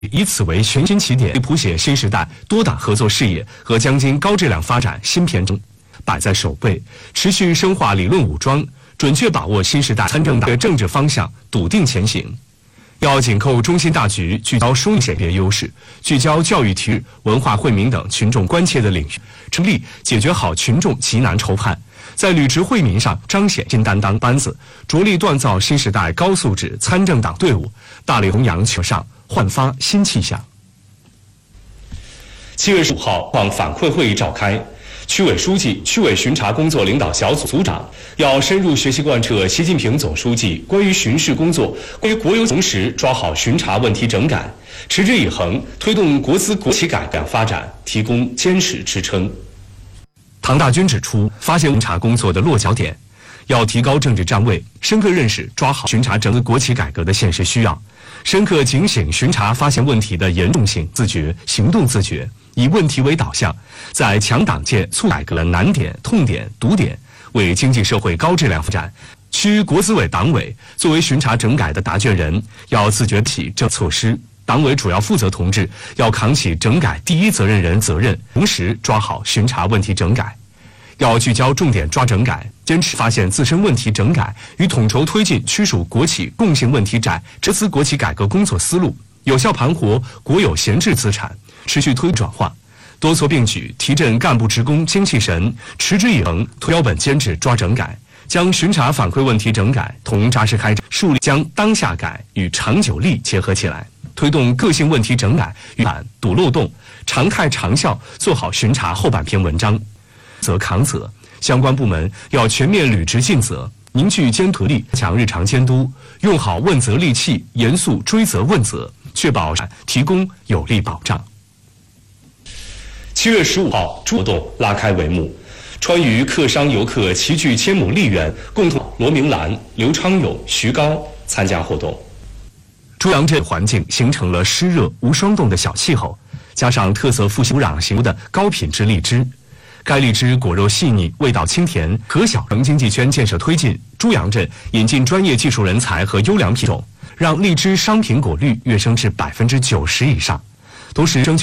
以此为全新起点，谱写新时代多党合作事业和江津高质量发展新篇章，摆在首位，持续深化理论武装，准确把握新时代参政党的政治方向，笃定前行。要紧扣中心大局，聚焦疏解别优势，聚焦教育、体育、文化、惠民等群众关切的领域，成立解决好群众急难愁盼，在履职惠民上彰显新担当班子，着力锻造新时代高素质参政党队伍，大力弘扬求上，焕发新气象。7月15号，反馈会议召开。区委书记、区委巡查工作领导小组组长要深入学习贯彻习近平总书记关于巡视工作、关于国有同时抓好巡查问题整改，持之以恒推动国资国企改革发展提供坚实支撑。唐大军指出，发现巡查工作的落脚点，要提高政治站位，深刻认识抓好巡查整个国企改革的现实需要，深刻警醒巡查发现问题的严重性，自觉行动自觉，以问题为导向，在强党建促改革的难点、痛点、堵点，为经济社会高质量发展。区国资委党委作为巡查整改的答卷人，要自觉起政措施，党委主要负责同志要扛起整改第一责任人责任，同时抓好巡查问题整改。要聚焦重点抓整改，坚持发现自身问题整改与统筹推进区属国企共性问题窄直资国企改革工作思路，有效盘活国有闲置资产，持续推转化，多措并举，提振干部职工精气神，持之以恒标本兼治抓整改，将巡查反馈问题整改同扎实开展树立将当下改与长久力结合起来，推动个性问题整改与堵漏洞，常态长效做好巡查后半篇文章。责扛责，相关部门要全面履职尽责，凝聚监督力，强日常监督，用好问责利器，严肃追责问责，确保提供有力保障。7月15号，活动拉开帷幕，川渝客商游客齐聚千亩丽园，共同罗明兰、刘昌勇、徐高参加活动。朱阳镇环境形成了湿热无霜冻的小气候，加上特色富污染型的高品质荔枝。该荔枝果肉细腻，味道清甜，可小城经济圈建设推进，朱阳镇引进专业技术人才和优良品种，让荔枝商品果率跃升至90%以上，同时争取